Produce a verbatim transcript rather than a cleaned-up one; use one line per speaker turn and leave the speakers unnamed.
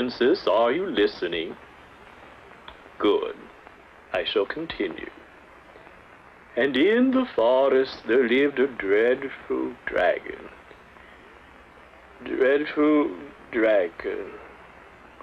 Princess, are you listening? Good. I shall continue. And in the forest there lived a dreadful dragon. Dreadful dragon.